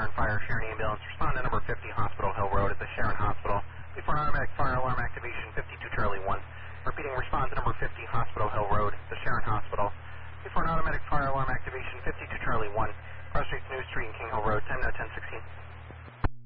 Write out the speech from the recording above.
Sharon Fire, Sharon Ambulance. Respond to number 50 Hospital Hill Road at the Sharon Hospital. Before an automatic fire alarm activation, 52 Charlie 1. Repeating, respond to number 50 Hospital Hill Road, the Sharon Hospital. Before an automatic fire alarm activation, 52 Charlie 1. Cross Street, New Street, and King Hill Road, 10 1016.